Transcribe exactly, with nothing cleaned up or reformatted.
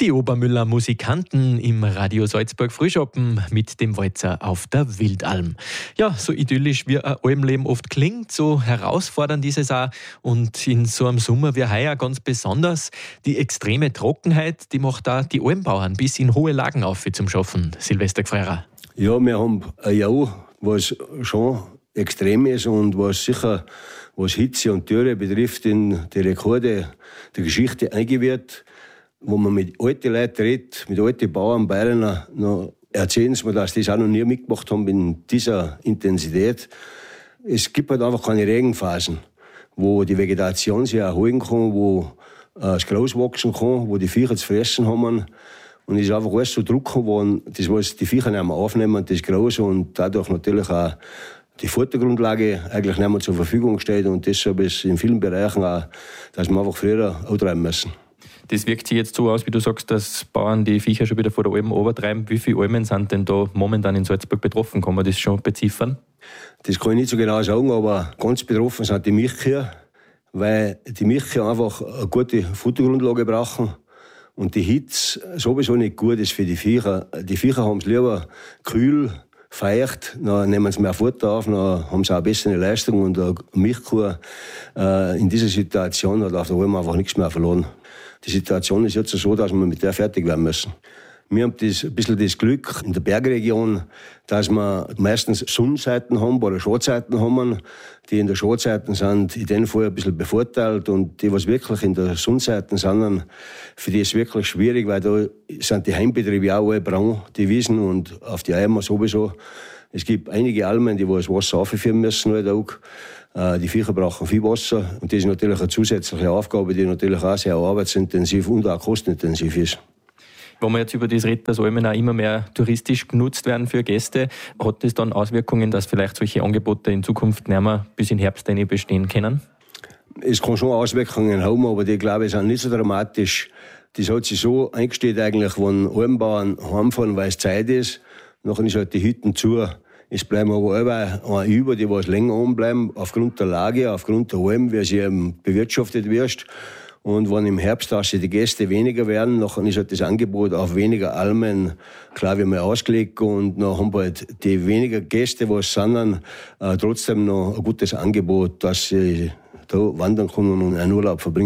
Die Obermüller Musikanten im Radio Salzburg Frühschoppen mit dem Walzer auf der Wildalm. Ja, so idyllisch wie ein Almleben oft klingt, so herausfordernd ist es auch. Und in so einem Sommer wie heuer ganz besonders. Die extreme Trockenheit, die macht da die Almbauern bis in hohe Lagen auf zum Schaffen. Silvester Gfreira. Ja, wir haben ein Jahr, was schon extrem ist und was sicher, was Hitze und Dürre betrifft, in die Rekorde der Geschichte eingeführt. Wo man mit alten Leuten redet, mit alten Bauern, Bayern, noch erzählen sie mir, dass die das auch noch nie mitgemacht haben in dieser Intensität. Es gibt halt einfach keine Regenphasen, wo die Vegetation sich erholen kann, wo äh, das Gras wachsen kann, wo die Viecher zu fressen haben. Und es ist einfach alles so Druck geworden, das, was die Viecher nicht mehr aufnehmen, das Gras, und dadurch natürlich auch die Futtergrundlage eigentlich nicht mehr zur Verfügung steht. Und deshalb ist in vielen Bereichen auch, dass wir einfach früher antreiben müssen. Das wirkt sich jetzt so aus, wie du sagst, dass Bauern die Viecher schon wieder vor der Alm übertreiben. Wie viele Almen sind denn da momentan in Salzburg betroffen? Kann man das schon beziffern? Das kann ich nicht so genau sagen, aber ganz betroffen sind die Milchkühe, weil die Milchkühe einfach eine gute Futtergrundlage brauchen. Und die Hitze sowieso nicht gut ist für die Viecher. Die Viecher haben es lieber kühl, feucht, dann nehmen sie mehr Futter auf, dann haben sie auch eine bessere Leistung. Und eine Milchkuh äh, in dieser Situation hat auf der Alm einfach nichts mehr verloren. Die Situation ist jetzt so, dass wir mit der fertig werden müssen. Wir haben das, ein bisschen das Glück in der Bergregion, dass wir meistens Sonnenseiten haben oder Schattenseiten haben. Die in der Schattenseiten sind in dem Fall ein bisschen bevorteilt, und die, was wirklich in der Sonnenseiten sind, für die ist es wirklich schwierig, weil da sind die Heimbetriebe auch alle braun, die Wiesen, und auf die Eimer sowieso. Es gibt einige Almen, die das Wasser aufführen müssen jeden Tag. Die Viecher brauchen viel Wasser, und das ist natürlich eine zusätzliche Aufgabe, die natürlich auch sehr arbeitsintensiv und auch kostenintensiv ist. Wenn man jetzt über das redet, dass Almen auch immer mehr touristisch genutzt werden für Gäste, hat das dann Auswirkungen, dass vielleicht solche Angebote in Zukunft nicht mehr bis in Herbst bestehen können? Es kann schon Auswirkungen haben, aber die, glaube ich, sind nicht so dramatisch. Das hat sich so eingestellt eigentlich, wenn Almbauern heimfahren, weil es Zeit ist, nachher ist halt die Hütten zu. Es bleiben aber alle über, die was länger anbleiben, aufgrund der Lage, aufgrund der Alm, wie sie eben bewirtschaftet wird. Und wenn im Herbst auch die Gäste weniger werden, dann ist halt das Angebot auf weniger Almen, klar, wie mal ausgelegt, und dann haben wir halt die weniger Gäste, was sind, dann, äh, trotzdem noch ein gutes Angebot, dass sie da wandern können und einen Urlaub verbringen.